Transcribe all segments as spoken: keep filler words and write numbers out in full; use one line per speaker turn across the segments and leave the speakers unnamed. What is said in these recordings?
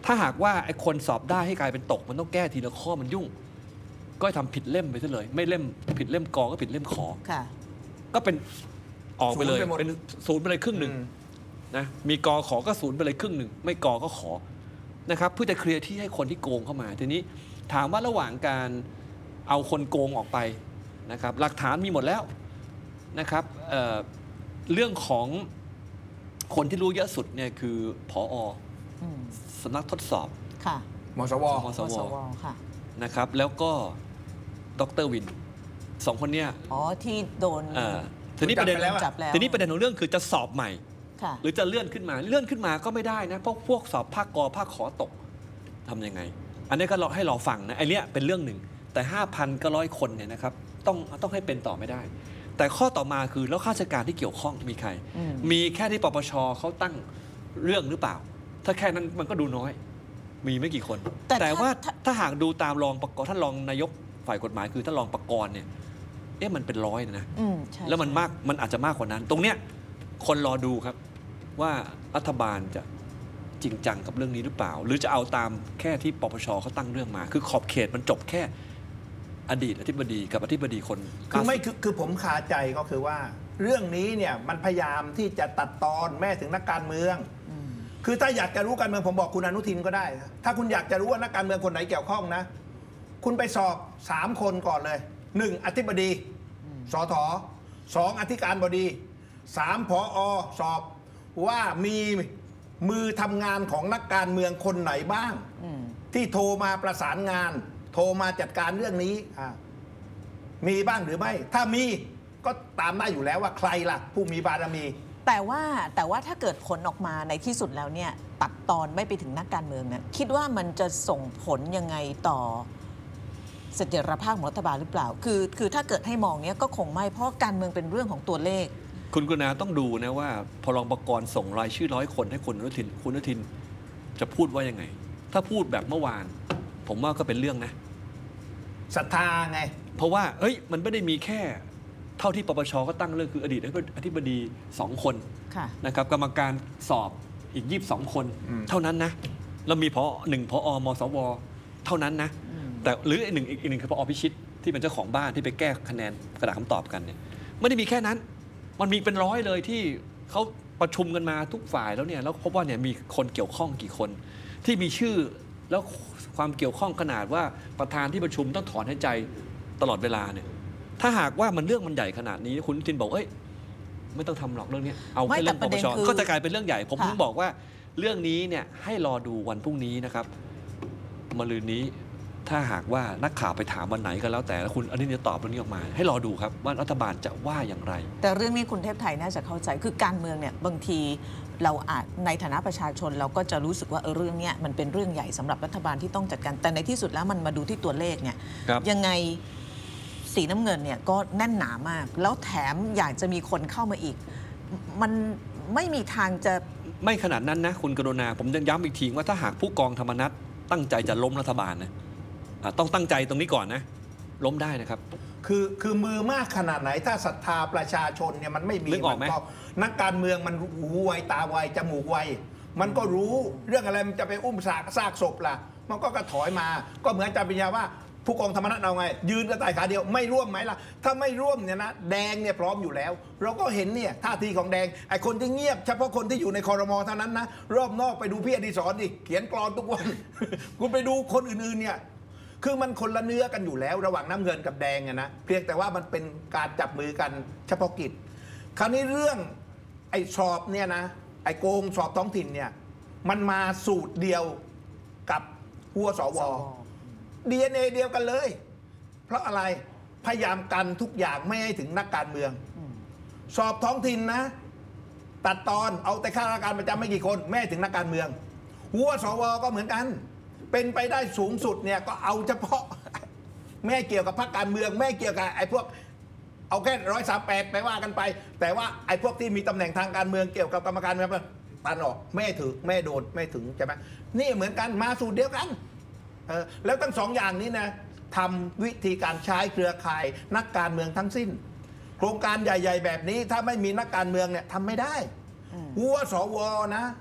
ถ้าหากว่าไอ้คนสอบได้ให้กลายเป็นตกมันต้องแก้ทีละข้อมันยุ่งก็ทำผิดเล่มไปซะเลยไม่เล่มผิดเล่มกอก็ผิดเล่มขอก็เป็นออกไปเลยเป็นศูนย์ไปเลยครึ่งหนึ่งนะมีกอขอก็ศูนย์ไปเลยครึ่งหนึ่งไม่กอก็ขอนะครับเพื่อจะเคลียร์ที่ให้คนที่โกงเข้ามาทีนี้ถามว่าระหว่างการเอาคนโกงออกไปนะครับหลักฐานมีหมดแล้วนะครับ เอ่อ เรื่องของคนที่รู้เยอะสุดเนี่ยคือผอ.สำนักทดสอบ
ค่ะ
มสว
มสว
ค่ะ
นะครับแล้วก็ดร.วินสองคนเนี้ย
อ๋อที่โดน
ทีนี้ประเด็นทีนี้ประเด็นของเรื่องคือจะสอบใหม่หรือจะเลื่อนขึ้นมาเลื่อนขึ้นมาก็ไม่ได้นะเพราะพวกสอบภาคกอภาคขอตกทำยังไงอันนี้ก็รอให้รอฟังนะไอ้เนี้ยเป็นเรื่องหนึ่งแต่ ห้าพันก็ร้อยคนเนี่ยนะครับต้องต้องให้เป็นต่อไม่ได้แต่ข้อต่อมาคือแล้วข้าราชการที่เกี่ยวข้องมีใครมีแค่ที่ปปชเขาตั้งเรื่องหรือเปล่าถ้าแค่นั้นมันก็ดูน้อยมีไม่กี่คน แต่, แต่ว่าถ้าหากดูตามรองปกรณ์ท่านรองนายกฝ่ายกฎหมายคือท่านรองปกรณ์เนี่ยเอ๊ะมันเป็นร้อยนะแล้วมันมากมันอาจจะมากกว่านั้นตรงเนี้ยคนรอดูครับว่ารัฐบาลจะจริงจังกับเรื่องนี้หรือเปล่าหรือจะเอาตามแค่ที่ปปชเขาตั้งเรื่องมาคือขอบเขตมันจบแค่อดีตอธิบดีกับอธิบดีคน
คือไม่คือคือผมคาใจก็คือว่าเรื่องนี้เนี่ยมันพยายามที่จะตัดตอนแม่ถึงนักการเมืองคือถ้าอยากจะรู้การเมืองผมบอกคุณอนุทินก็ได้ถ้าคุณอยากจะรู้ว่านักการเมืองคนไหนเกี่ยวข้องนะคุณไปสอบสามคนก่อนเลยหนึ่งอธิบดีสทสองอธิการบดีสามผอ.สอบว่ามีมือทำงานของนักการเมืองคนไหนบ้างที่โทรมาประสานงานโทรมาจัดการเรื่องนี้มีบ้างหรือไม่ถ้ามีก็ตามได้อยู่แล้วว่าใครล่ะผู้มีบารมี
แต่ว่าแต่ว่าถ้าเกิดผลออกมาในที่สุดแล้วเนี่ยตัดตอนไม่ไปถึงนักการเมืองเนี่ยคิดว่ามันจะส่งผลยังไงต่อเสถียรภาพของรัฐบาลหรือเปล่าคือคือถ้าเกิดให้มองเนี้ยก็คงไม่เพราะการเมืองเป็นเรื่องของตัวเลข
คุณกุณาต้องดูนะว่าพอรองปกรณ์ส่งรายชื่อร้อยคนให้คุณอนุทินคุณอนุทินจะพูดว่ายังไงถ้าพูดแบบเมื่อวานผมว่าก็เป็นเรื่องนะ
ศรัทธาไง
เพราะว่าเอ้ยมันไม่ได้มีแค่เท่าที่ปปชก็ตั้งเรื่องคืออดีตอธิบดีสองคนนะครับกรรมการสอบอีกยี่สิบสองคนเท่านั้นนะแล้วมีพอหนึ่งพอมสวเท่านั้นนะแต่หรือหนึ่งอีกหนึ่งคือพอพิชิตที่เป็นเจ้าของบ้านที่ไปแก้คะแนนกระดาษคำตอบกันเนี่ยไม่ได้มีแค่นั้นมันมีเป็นร้อยเลยที่เขาประชุมกันมาทุกฝ่ายแล้วเนี่ยแล้วพบว่าเนี่ยมีคนเกี่ยวข้องกี่คนที่มีชื่อแล้วความเกี่ยวข้องขนาดว่าประธานที่ประชุมต้องถอนหายใจตลอดเวลาเนี่ยถ้าหากว่ามันเรื่องมันใหญ่ขนาดนี้คุณทินบอกเอ้ยไม่ต้องทำหรอกเรื่องนี้เอาแค่เรื่องปปชก็จะกลายเป็นเรื่องใหญ่ผมถึงบอกว่าเรื่องนี้เนี่ยให้รอดูวันพรุ่งนี้นะครับมะรืนนี้ถ้าหากว่านักข่าวไปถามวันไหนก็แล้วแต่แล้วคุณอันนี้จะตอบเรื่องนี้ออกมาให้รอดูครับว่ารัฐบาลจะว่าอย่างไร
แต่เรื่องนี้คุณเทพไทยน่าจะเข้าใจคือการเมืองเนี่ยบางทีเราอาจในฐานะประชาชนเราก็จะรู้สึกว่าเออเรื่องนี้มันเป็นเรื่องใหญ่สำหรับรัฐบาลที่ต้องจัดการแต่ในที่สุดแล้วมันมาดูที่ตัวเลขเนี่ยยังไงสีน้ำเงินเนี่ยก็แน่นหนามากแล้วแถมอยากจะมีคนเข้ามาอีกมันไม่มีทางจะ
ไม่ขนาดนั้นนะคุณกรุณาผมยังย้ำอีกทีว่าถ้าหากผู้กองธรรมนัสตั้งใจจะล้มรัฐบาลนะต้องตั้งใจตรงนี้ก่อนนะล้มได้นะครับ
คือคือมือมากขนาดไหนถ้าศรัทธาประชาชนเนี่ยมันไม่มี
มันก็
นักการเมืองมันหูไวตาไวจมูกไวมันก็รู้เรื่องอะไรมันจะไปอุ้มซากซากศพล่ะมันก็กระถอยมาก็เหมือนอาจารย์ปัญญาว่าผู้กองธรรมนัสเอาไงยืนกระต่ายขาเดียวไม่ร่วมไหมล่ะถ้าไม่ร่วมเนี่ยนะแดงเนี่ยพร้อมอยู่แล้วเราก็เห็นเนี่ยท่าทีของแดงไอ้คนที่เงียบเฉพาะคนที่อยู่ในครม.เท่านั้นนะรอบนอกไปดูพี่อดิศรดิเขียนกลอนทุกวันคุณไปดูคนอื่นๆเนี่ยคือมันคนละเนื้อกันอยู่แล้วระหว่างน้ำเงินกับแดงอะนะเพียงแต่ว่ามันเป็นการจับมือกันเฉพาะกิจคราวนี้เรื่องไอ้สอบเนี่ยนะไอ้โกงสอบท้องถิ่นเนี่ยมันมาสูตรเดียวกับหัวสวดีเอ็นเอเดียวกันเลยเพราะอะไรพยายามกันทุกอย่างไม่ให้ถึงนักการเมืองสอบท้องถิ่นนะตัดตอนเอาแต่ข้าราชการประจำไม่กี่คนแม่ถึงนักการเมืองหัวสวก็เหมือนกันเป็นไปได้สูงสุดเนี่ยก็เอาเฉพาะแม่เกี่ยวกับพรรคการเมืองแม่เกี่ยวกับไอ้พวกเอาแค่ร้อยสามแปดไปว่ากันไปแต่ว่าไอ้พวกที่มีตำแหน่งทางการเมืองเกี่ยวกับกรรมการเมืองตัดออกแม่ถือแม่โดนแม่ถึงใช่ไหมนี่เหมือนกันมาสูตรเดียวกันเออแล้วทั้งสองอย่างนี้นะทำวิธีการใช้เครือข่ายนักการเมืองทั้งสิ้นโครงการใหญ่ๆแบบนี้ถ้าไม่มีนักการเมืองเนี่ยทำไม่ได้หัวสวนะ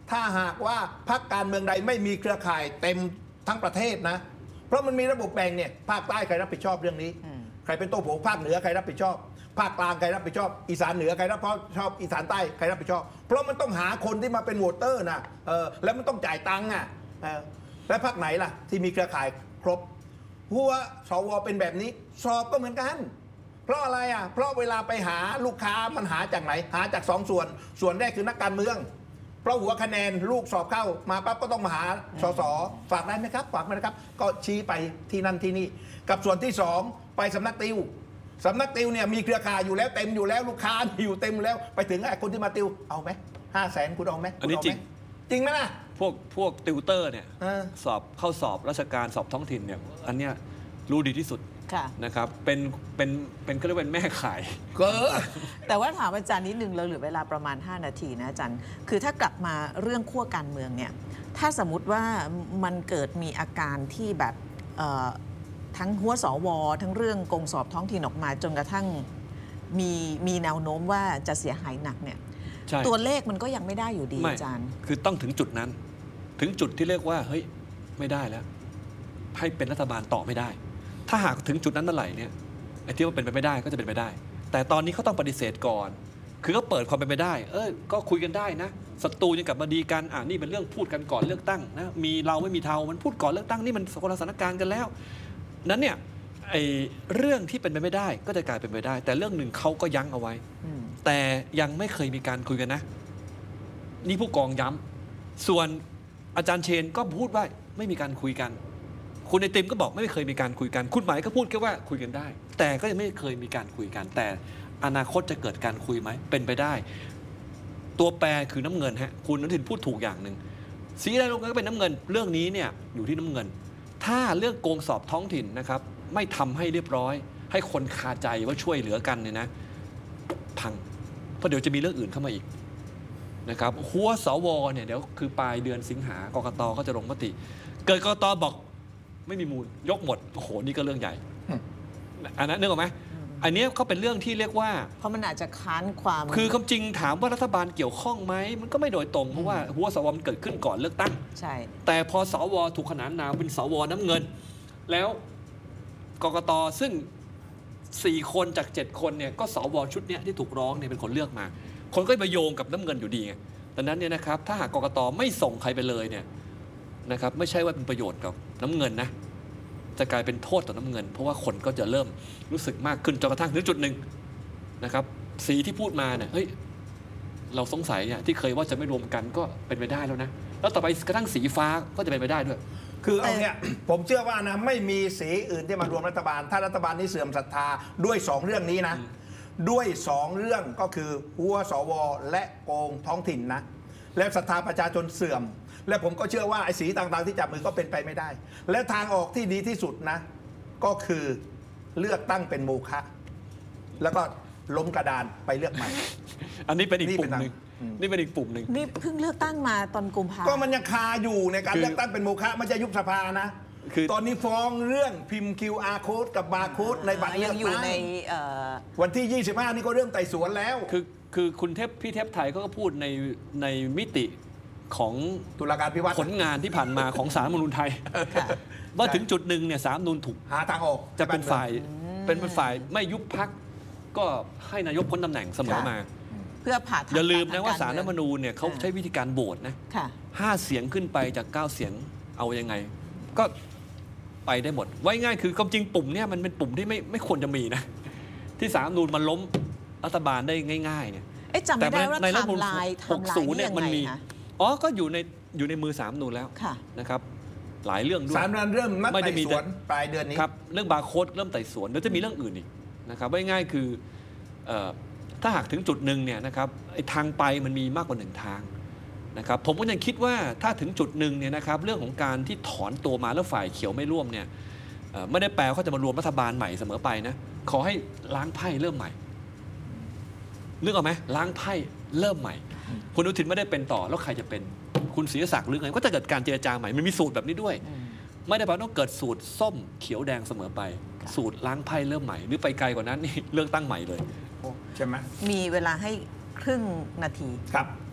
ถ้าหากว่าพรรคการเมืองใดไม่มีเครือข่ายเต็มทั้งประเทศนะเพราะมันมีระบบแบ่งเนี่ยภาคใต้ใครรับผิดชอบเรื่องนี้ใครเป็นโต๊ะโผภาคเหนือใครรับผิดชอบภาคกลางใครรับผิดชอบอีสานเหนือใครรับผิดชอบอีสานใต้ใครรับผิดชอบเพราะมันต้องหาคนที่มาเป็นโหวตเตอร์นะเออแล้วมันต้องจ่ายตังค์อ่ะเออและพรรคไหนล่ะที่มีเครือข่ายครบหัวสวเป็นแบบนี้สอบก็เหมือนกันเพราะอะไรอ่ะเพราะเวลาไปหาลูกค้ามันหาจากไหนหาจากสองส่วนส่วนแรกคือนักการเมืองเพราะหัวคะแนนลูกสอบเข้ามาปั๊บก็ต้องมาหาสสฝากได้ไหมครับฝากไหมนะครับ ก็ชี้ไปที่นั่นที่นี่กับส่วนที่สองไปสำนักติวสำนักติวเนี่ยมีเครือข่ายอยู่แล้วเต็มอยู่แล้วลูกค้าอยู่เต็มอยู่แล้วไปถึงไอ้คนที่มาติวเอาไหมห้าแสนคุณเอาไหม
อันนี้จริง
จริงไหมล่ะ
พวกพวกติวเตอร์เนี่ยสอบเข้าสอบราชการสอบท้องถิ่นเนี่ยอันเนี้ยรู้ดีที่สุดนะครับเป็นเป็นเป็นก็เรียกเป็นแม่ขาย
เกิด
แต่ว่าถามอาจารย์นิดนึงเราเหลือเวลาประมาณห้านาทีนะอาจารย์คือถ้ากลับมาเรื่องขั้วการเมืองเนี่ยถ้าสมมติว่ามันเกิดมีอาการที่แบบทั้งหัวสวทั้งเรื่องกงสอบท้องถิ่นออกมาจนกระทั่งมีมีแนวโน้มว่าจะเสียหายหนักเนี่ยตัวเลขมันก็ยังไม่ได้อยู่ดีอาจารย์
คือต้องถึงจุดนั้นถึงจุดที่เรียกว่าเฮ้ยไม่ได้แล้วให้เป็นรัฐบาลต่อไม่ได้ถ้าหากถึงจุดนั้นเมื่อไหร่เนี่ยไอ้ที่ว่าเป็นไปไม่ได้ก็จะเป็นไปได้แต่ตอนนี้เขาต้องปฏิเสธก่อนคือเขาเปิดความเป็นไปได้เออก็คุยกันได้นะศัตรูยังกลับมาดีกันอ่านี่เป็นเรื่องพูดกันก่อนเลือกตั้งนะมีเราไม่มีเทามันพูดก่อนเลือกตั้งนี่มันคนละสถานการณ์กันแล้วนั้นเนี่ยไอ้เรื่องที่เป็นไปไม่ได้ก็จะกลายเป็นไปได้แต่เรื่องหนึ่งเขาก็ยั้งเอาไว้แต่ยังไม่เคยมีการคุยกันนะนี่ผู้กองย้ำส่วนอาจารย์เชนก็พูดว่าไม่มีการคุยกันคุณไอติมก็บอกไม่เคยมีการคุยกันคุณหมายก็พูดแค่ว่าคุยกันได้แต่ก็ยังไม่เคยมีการคุยกันแต่อนาคตจะเกิดการคุยไหมเป็นไปได้ตัวแปรคือน้ำเงินฮะคุณอนุทินพูดถูกอย่างหนึ่งสีแดงลงก็เป็นน้ำเงินเรื่องนี้เนี่ยอยู่ที่น้ำเงินถ้าเรื่องโกงสอบท้องถิ่นนะครับไม่ทำให้เรียบร้อยให้คนคาใจว่าช่วยเหลือกันเนี่ยนะพังเพราะเดี๋ยวจะมีเรื่องอื่นเข้ามาอีกนะครับหัวสวเนี่ยเดี๋ยวคือปลายเดือนสิงหากกตก็จะลงมติเกิดกกตบอกไม่มีมูลยกหมดโอ้โหนี่ก็เรื่องใหญ่อันนั้นนึกออกไหมอันนี้เขาเป็นเรื่องที่เรียกว่า
เพราะมันอาจจะค้านความ
คือความจริงถามว่ารัฐบาลเกี่ยวข้องไหมมันก็ไม่โดยตรงเพราะว่าหัวสวมันเกิดขึ้นก่อนเลือกตั้ง
ใช่
แต่พอสวถูกขนานนามเป็นสวน้ำเงินแล้วกกตซึ่งสี่คนจากเจ็ดคนเนี่ยก็สวชุดเนี้ยที่ถูกร้องเนี่ยเป็นคนเลือกมาคนก็ไปโยงกับน้ำเงินอยู่ดีไงดังนั้นเนี่ยนะครับถ้าหากกกตไม่ส่งใครไปเลยเนี่ยนะครับไม่ใช่ว่าเป็นประโยชน์กับน้ำเงินนะจะกลายเป็นโทษต่อน้ำเงินเพราะว่าคนก็จะเริ่มรู้สึกมากขึ้นจนกระทั่งถึงจุดหนึ่งนะครับสีที่พูดมาเนี่ยเฮ้ยเราสงสัยเนี่ยที่เคยว่าจะไม่รวมกันก็เป็นไปได้แล้วนะแล้วต่อไปกระทั่งสีฟ้าก็จะเป็นไปได้ด้วย
คือเอาเนี่ยผมเชื่อว่านะไม่มีสีอื่นที่มารวมรัฐบาลถ้ารัฐบาลนี้เสื่อมศรัทธาด้วยสองเรื่องนี้นะด้วยสองเรื่องก็คือหัวสวและโกงท้องถิ่นนะและศรัทธาประชาชนเสื่อมและผมก็เชื่อว่าไอ้สีต่างๆที่จับมือก็เป็นไปไม่ได้และทางออกที่ดีที่สุดนะก็คือเลือกตั้งเป็นโมฆะแล้วก็ล้มกระดานไปเลือกใหม่
อันนี้เป็นอีกปุ่มหนึ่งนี่เป็นอีกปุ่มหนึ่ง
นี่เพิ่งเลือกตั้งมาตอนกุมภาพันธ์
ก็มันยังคาอยู่ในการเลือกตั้งเป็นโมฆะมันจะยุบสภานะตอนนี้ฟ้องเรื่องพิมพ์ คิว อาร์ code กับบาร์โค้ดในบัตรเลือกตั้ง
อยู่ใน
วันที่ยี่สิบห้านี่ก็เริ่มไต่สวนแล้ว
คือคือคุณเทพพี่เทพไทยก็พูดในในมิติของ
ตุลาการพิวัตร
ผลงานที่ผ่านมาของศาลรัฐธรรมนูญไทยว่าถึงจุดหนึ่งเนี่ยศาลรัฐธรรมนูญถูก
หาทางออก
จะเป็นฝ่ายเป็นฝ่ายไม่ยุบพรรคก็ให้นายกพ้นตำแหน่งเสมอมา
เพื่อผ่า
อย่าลืมนะว่าศาลรัฐธรรมนูญเนี่ยเขาใช้วิธีการโหวตนะห้าเสียงขึ้นไปจากเก้าเสียงเอายังไงก็ไปได้หมดไว้ง่ายคือความจริงปุ่มเนี่ยมันเป็นปุ่มที่ไม่ไม่ควรจะมีนะที่ศาลรัฐธรรมนูญมันล้มรัฐบาลได้ง่ายๆเนี่ย
แต่ในรัฐธรรมนูญ
หกสิบเนี่ยมันมีอ๋อก็อยู่ในอยู่ในมือศาลรัฐธรรมนูญแล้วนะครับหลายเรื่องด้วย
ศาลรัฐธรรมนูญเริ่มนัดไต่สวนปลายเดือนนี้
ครับเรื่องบาร์โค้ดเริ่มไต่สวนแล้วจะมีเรื่องอื่นอีกนะครับไว้ง่ายคือถ้าหากถึงจุดหนึ่งเนี่ยนะครับไอ้ทางไปมันมีมากกว่าหนึ่งทางนะครับผมก็ยังคิดว่าถ้าถึงจุดหนึ่งเนี่ยนะครับเรื่องของการที่ถอนตัวมาแล้วฝ่ายเขียวไม่ร่วมเนี่ยไม่ได้แปลว่าเขาจะมารวมรัฐบาลใหม่เสมอไปนะขอให้ล้างไพ่เริ่มใหม่นึกออกไหมล้างไพ่เริ่มใหม่คุณอนุทินไม่ได้เป็นต่อแล้วใครจะเป็นคุณศรีศักดิ์หรือไงก็จะเกิดการเจรจาใหม่มันมีสูตรแบบนี้ด้วยไม่ได้แปลว่าต้องเกิดสูตรส้มเขียวแดงเสมอไปสูตรล้างไพ่เริ่มใหม่หรือไปไกลกว่านั้นนี่เลือกตั้งใหม่เลย
ใช่ไหม
มีเวลาให้ครึ่งนาที
ครับ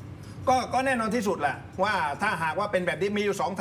ก็ก็แน่นอนที่สุดแหละว่าถ้าหากว่าเป็นแบบนี้มีอยู่สอง